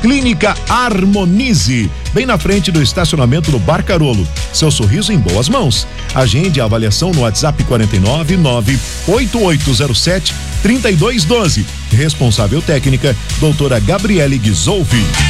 Clínica Harmonize, bem na frente do estacionamento do Barcarolo. Seu sorriso em boas mãos. Agende a avaliação no WhatsApp 499-8807-3212. Responsável técnica, doutora Gabriele Ghisolfi.